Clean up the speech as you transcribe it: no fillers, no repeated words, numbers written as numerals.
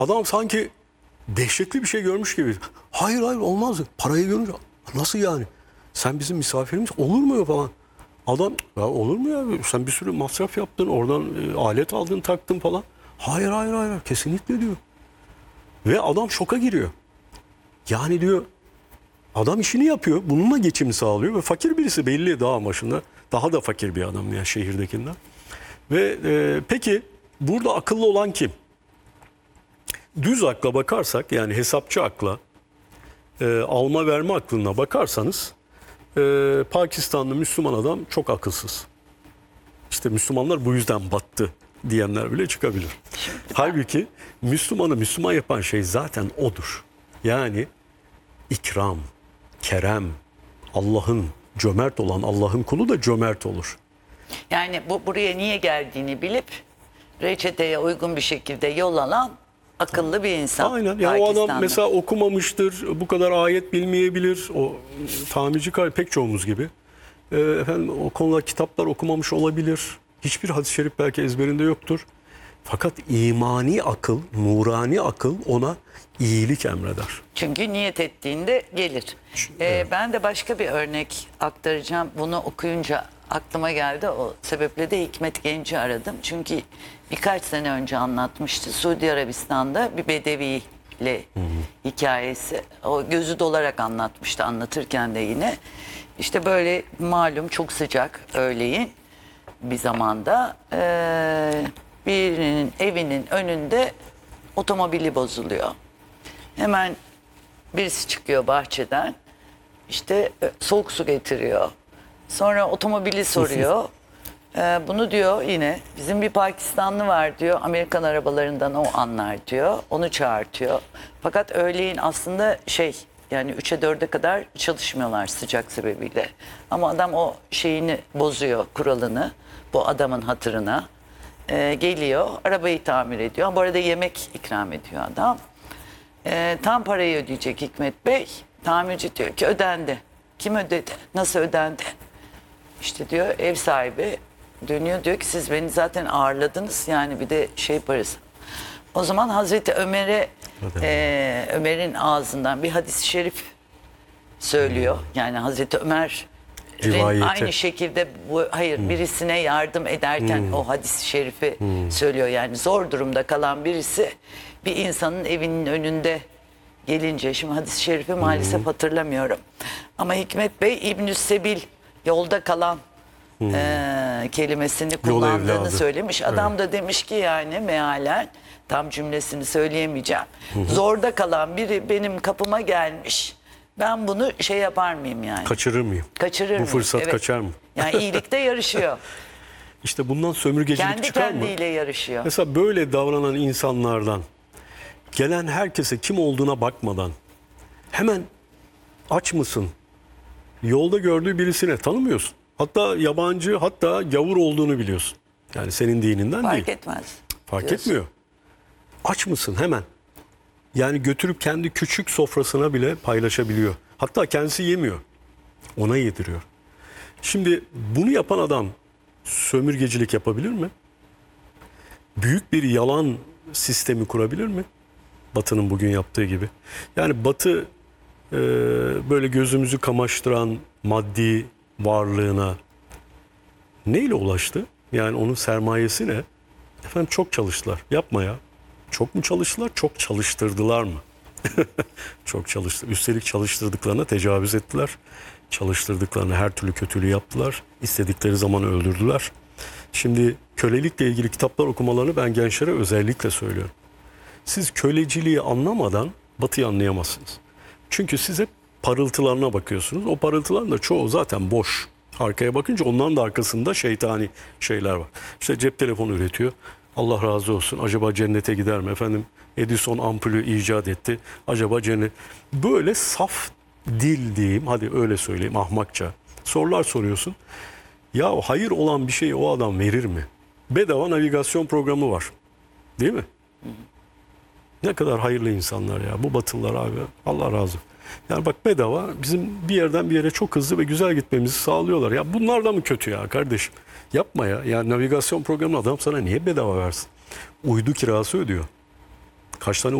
Adam sanki dehşetli bir şey görmüş gibi. Hayır olmaz. Parayı görünce nasıl yani? Sen bizim misafirimiz olur mu ya falan. Adam ya olur mu ya? Sen bir sürü masraf yaptın. Oradan alet aldın taktın falan. Hayır kesinlikle diyor. Ve adam şoka giriyor. Yani diyor adam işini yapıyor. Bununla geçim sağlıyor ve fakir birisi belli dağ başında. Daha da fakir bir adam yani şehirdekinden. Ve peki burada akıllı olan kim? Düz akla bakarsak yani hesapçı akla, alma verme aklına bakarsanız Pakistanlı Müslüman adam çok akılsız. İşte Müslümanlar bu yüzden battı diyenler bile çıkabilir. Halbuki Müslümanı Müslüman yapan şey zaten odur. Yani ikram, kerem, Allah'ın cömert olan Allah'ın kulu da cömert olur. Yani buraya niye geldiğini bilip reçeteye uygun bir şekilde yol alan akıllı bir insan. Aynen. Yani o adam mesela okumamıştır, bu kadar ayet bilmeyebilir. O tamirci pek çoğumuz gibi. Efendim o konuda kitaplar okumamış olabilir. Hiçbir hadis-i şerif belki ezberinde yoktur. Fakat imani akıl, nurani akıl ona iyilik emreder. Çünkü niyet ettiğinde gelir. Evet. Ben de başka bir örnek aktaracağım. Bunu okuyunca aklıma geldi. O sebeple de Hikmet Genç'i aradım. Çünkü birkaç sene önce anlatmıştı. Suudi Arabistan'da bir bedeviyle hikayesi. O gözü dolarak anlatmıştı anlatırken de yine. İşte böyle malum çok sıcak öğleyin bir zamanda birinin evinin önünde otomobili bozuluyor. Hemen birisi çıkıyor bahçeden, işte soğuk su getiriyor. Sonra otomobili soruyor. Bunu diyor yine bizim bir Pakistanlı var diyor. Amerikan arabalarından o anlar diyor. Onu çağırtıyor. Fakat öğleyin aslında yani 3'e 4'e kadar çalışmıyorlar sıcak sebebiyle. Ama adam o şeyini bozuyor, kuralını bu adamın hatırına. Geliyor arabayı tamir ediyor. Bu arada yemek ikram ediyor adam. Tam parayı ödeyecek Hikmet Bey. Tamirci diyor ki ödendi. Kim ödedi? Nasıl ödendi? İşte diyor ev sahibi dönüyor diyor ki siz beni zaten ağırladınız yani bir de parası. O zaman Hazreti Ömer'in ağzından bir hadis-i şerif söylüyor. Yani Hazreti Ömer'in aynı şekilde birisine yardım ederken o hadis-i şerifi söylüyor. Yani zor durumda kalan birisi bir insanın evinin önünde gelince, şimdi hadis-i şerifi maalesef hatırlamıyorum. Ama Hikmet Bey İbn-i Sebil yolda kalan kelimesini kullandığını söylemiş. Adam da demiş ki yani mealen tam cümlesini söyleyemeyeceğim. Zorda kalan biri benim kapıma gelmiş. Ben bunu yapar mıyım yani? Kaçırır mıyım? Kaçırır mıyım? Bu fırsat kaçar mı? Yani iyilikte yarışıyor. İşte bundan sömürgecilik çıkar mı? Kendi kendiyle yarışıyor. Mesela böyle davranan insanlardan gelen herkese kim olduğuna bakmadan hemen aç mısın? Yolda gördüğü birisine tanımıyorsun. Hatta yabancı, hatta gavur olduğunu biliyorsun. Yani senin dininden değil. Fark etmez. Fark diyorsun. etmiyor. Aç mısın hemen? Yani götürüp kendi küçük sofrasına bile paylaşabiliyor. Hatta kendisi yemiyor. Ona yediriyor. Şimdi bunu yapan adam sömürgecilik yapabilir mi? Büyük bir yalan sistemi kurabilir mi? Batı'nın bugün yaptığı gibi. Yani Batı böyle gözümüzü kamaştıran maddi varlığına neyle ulaştı? Yani onun sermayesi ne? Efendim çok çalıştılar. Yapma ya. Çok mu çalıştılar? Çok çalıştırdılar mı? Çok çalıştı. Üstelik çalıştırdıklarına tecavüz ettiler. Çalıştırdıklarına her türlü kötülüğü yaptılar. İstedikleri zaman öldürdüler. Şimdi kölelikle ilgili kitaplar okumalarını ben gençlere özellikle söylüyorum. Siz köleciliği anlamadan Batı'yı anlayamazsınız. Çünkü siz hep parıltılarına bakıyorsunuz. O parıltıların da çoğu zaten boş. Arkaya bakınca onların da arkasında şeytani şeyler var. İşte cep telefonu üretiyor. Allah razı olsun. Acaba cennete gider mi? Efendim Edison ampulü icat etti. Acaba cennet... Böyle saf dil diyeyim. Hadi öyle söyleyeyim ahmakça. Sorular soruyorsun. Ya hayır olan bir şeyi o adam verir mi? Bedava navigasyon programı var. Değil mi? Ne kadar hayırlı insanlar ya. Bu Batılılar abi. Allah razı olsun. Yani bak bedava bizim bir yerden bir yere çok hızlı ve güzel gitmemizi sağlıyorlar. Ya bunlar da mı kötü ya kardeşim? Yapma ya. Yani navigasyon programı adam sana niye bedava versin? Uydu kirası ödüyor. kaç tane